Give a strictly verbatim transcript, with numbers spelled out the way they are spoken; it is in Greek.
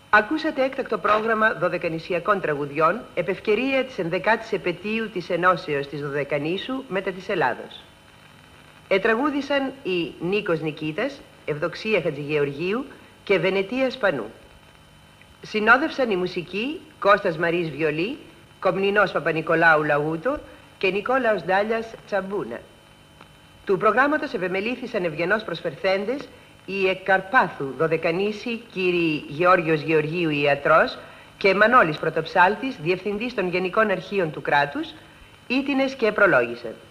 Ακούσατε έκτακτο πρόγραμμα δωδεκανησιακών τραγουδιών επ' ευκαιρία της ενδεκάτης επετείου της ενώσεως της Δωδεκανήσου μετά της Ελλάδος. Ετραγούδησαν οι Νίκος Νικήτας, Ευδοξία Χατζηγεωργίου και Βενετία Σπανού. Συνόδευσαν οι μουσικοί Κώστας Μαρής Βιολί, Κομνηνός Παπα-Νικολάου Λαούτο και Νικόλαος Ντάλιας Τσαμπούνα. Του προγράμματος επεμελήθησαν ευγενώς προσφερθέντες οι εκ Καρπάθου Δωδεκανήσι κύριοι Γεώργιος Γεωργίου Ιατρός και Μανώλης Πρωτοψάλτης, Διευθυντής των Γενικών Αρχείων του Κράτους, ήτινες και προλόγησαν.